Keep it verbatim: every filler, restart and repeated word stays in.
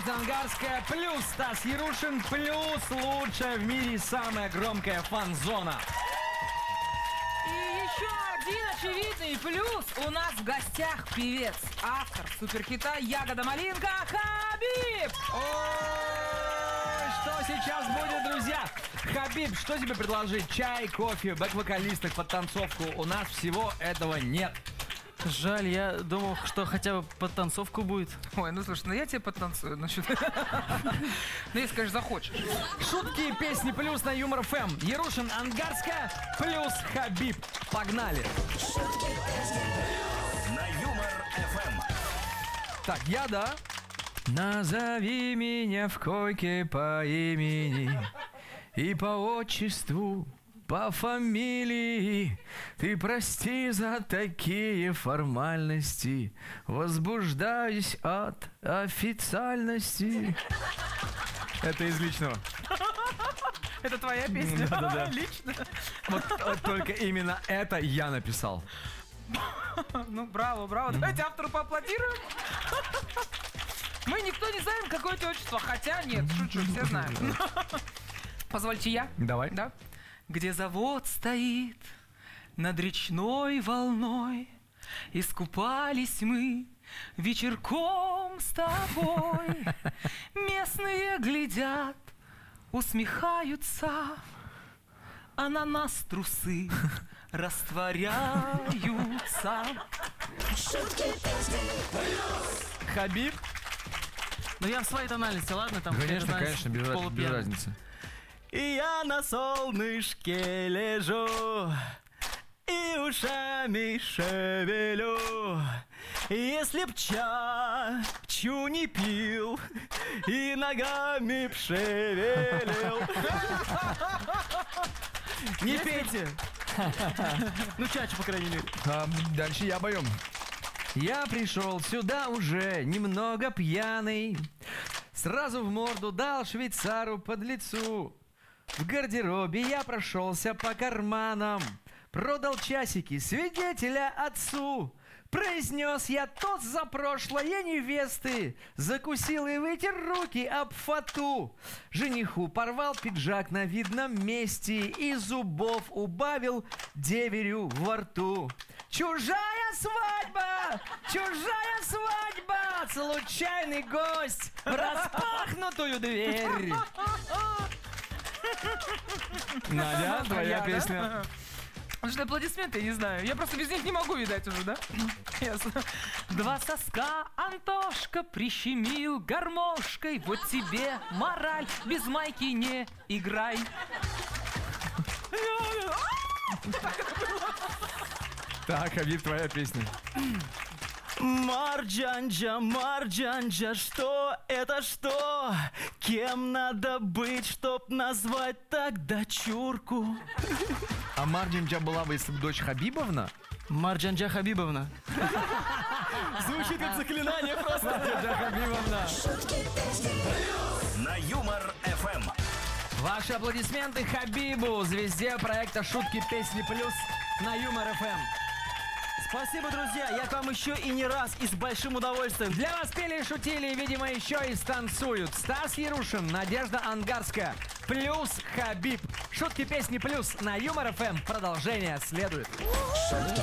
Надежда Ангарская плюс Стас Ярушин плюс лучшая в мире самая громкая фан-зона. И еще один очевидный плюс. У нас в гостях певец, автор суперхита «Ягода малинка» Хабиб. Ой, что сейчас будет, друзья? Хабиб, что тебе предложить? Чай, кофе, бэк-вокалисток, подтанцовку? У нас всего этого нет. Жаль, я думал, что хотя бы подтанцовку будет. Ой, ну слушай, ну я тебе подтанцую. Ну, что-то... ну если, конечно, захочешь. Шутки и песни плюс на Юмор ФМ. Ярушин, Ангарская плюс Хабиб. Погнали. На Юмор ФМ. Так, я, да? Назови меня в койке по имени и по отчеству, по фамилии. Ты прости за такие формальности. Возбуждаюсь от официальности. Это из личного. Это твоя песня? Да-да-да. Лично? Вот, вот только именно это я написал. Ну, браво, браво. Давайте автору поаплодируем. Мы никто не знаем, какое это отчество. Хотя нет, шучу, все знают. Позвольте я? Давай. Да? Где завод стоит над речной волной, искупались мы вечерком с тобой. Местные глядят, усмехаются, а на нас трусы растворяются. Хабиб? Ну я в своей тональности, ладно? Там Конечно, знаешь, конечно, без, раз- без полупьяный. разницы. И я на солнышке лежу и ушами шевелю. Если б чачу не пил и ногами б шевелил. Не пейте. Ну чачу, по крайней мере. А, дальше я поем. Я пришел сюда уже немного пьяный. Сразу в морду дал швейцару под лицу. В гардеробе я прошелся по карманам. Продал часики свидетеля отцу. Произнес я тост за прошлое невесты. Закусил и вытер руки об фату. Жениху порвал пиджак на видном месте и зубов убавил деверю во рту. Чужая свадьба! Чужая свадьба! Случайный гость в распахнутую дверь. Надя, твоя Я, песня. да? Потому что аплодисменты, я не знаю. Я просто без них не могу, видать, уже, да? Ясно. Два соска Антошка прищемил гармошкой. Вот тебе мораль, без майки не играй. Так, Хабиб, твоя песня. Марджанджа, Марджанджа, что это что? Кем надо быть, чтоб назвать так дочурку? А Марджанджа была бы, если бы дочь Хабибовна? Марджанджа Хабибовна. Звучит как заклинание просто. Марджанджа Хабибовна. На Юмор ФМ. Ваши аплодисменты Хабибу, звезде проекта «Шутки, песни плюс» на Юмор ФМ. Спасибо, друзья. Я к вам еще и не раз, и с большим удовольствием. Для вас пели и шутили, и, видимо, еще и станцуют Стас Ярушин, Надежда Ангарская, плюс Хабиб. Шутки, песни плюс на Юмор ФМ. Продолжение следует. Шутки,